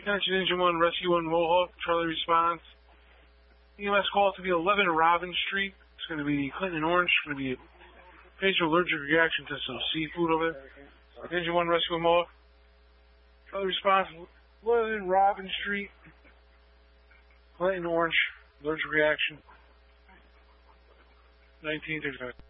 Attention Engine 1, Rescue 1, Mohawk, Charlie response. EMS call to be 11 Robin Street. It's going to be Clinton and Orange. It's going to be a patient allergic reaction to some seafood over there. Engine 1, Rescue 1, Mohawk. Charlie response, 11 Robin Street. Clinton and Orange, allergic reaction. 1935.